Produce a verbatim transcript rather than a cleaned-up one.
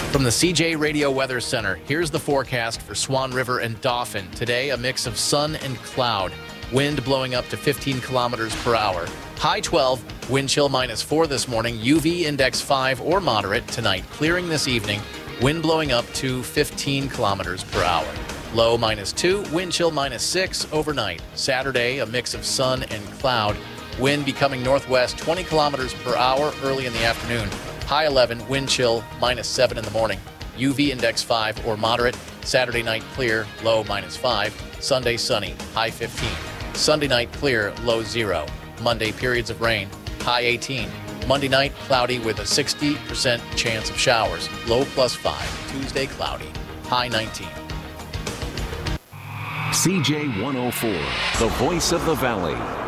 From the C J Radio Weather Center, here's the forecast for Swan River and Dauphin. Today, a mix of sun and cloud. Wind blowing up to fifteen kilometers per hour. High twelve, wind chill minus four this morning. U V index five or moderate tonight. Clearing this evening, wind blowing up to fifteen kilometers per hour. Low minus two, wind chill minus six overnight. Saturday, a mix of sun and cloud. Wind becoming northwest twenty kilometers per hour early in the afternoon. High eleven, wind chill minus seven in the morning. U V index five or moderate. Saturday night clear, low minus five. Sunday sunny, high fifteen. Sunday night clear, low zero. Monday periods of rain, high eighteen. Monday night cloudy with a sixty percent chance of showers, low plus five. Tuesday cloudy, high nineteen. C J one oh four, the voice of the Valley.